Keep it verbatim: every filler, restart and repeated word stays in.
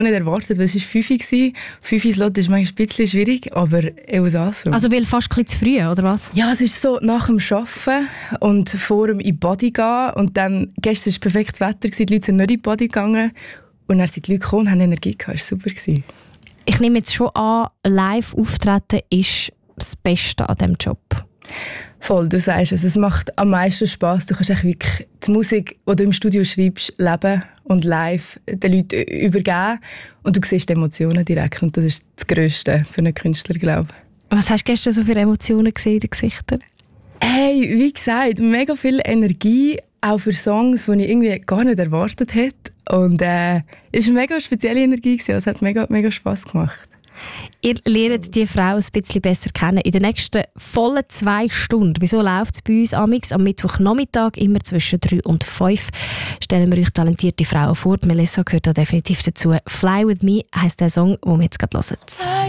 nicht erwartet, weil es war fünf Uhr. fünf Uhr Slot ist manchmal ein bisschen schwierig, aber it was awesome. Also weil fast ein bisschen zu früh, oder was? Ja, es ist so nach dem Arbeiten und vor dem in die Body gehen. Und dann, gestern war perfektes Wetter, die Leute sind nicht in die Body gegangen. Und dann sind die Leute gekommen und haben Energie gehabt. Das war super. Ich nehme jetzt schon an, live auftreten ist das Beste an diesem Job. Voll, du sagst es. Es macht am meisten Spass. Du kannst echt wirklich die Musik, die du im Studio schreibst, leben und live den Leuten übergeben. Und du siehst die Emotionen direkt. Und das ist das Grösste für einen Künstler, glaube ich. Was hast du gestern so für Emotionen gesehen in den Gesichtern? Hey, wie gesagt, mega viel Energie, auch für Songs, die ich irgendwie gar nicht erwartet hätte. Und äh, es war eine mega spezielle Energie. Es hat mega, mega Spass gemacht. Ihr lernt die Frau ein bisschen besser kennen. In den nächsten vollen zwei Stunden. Wieso läuft es bei uns amix am Mittwochnachmittag immer zwischen drei und fünf? Stellen wir euch talentierte Frauen vor. Melissa gehört da definitiv dazu. «Fly with me» heisst der Song, den wir jetzt gerade hören.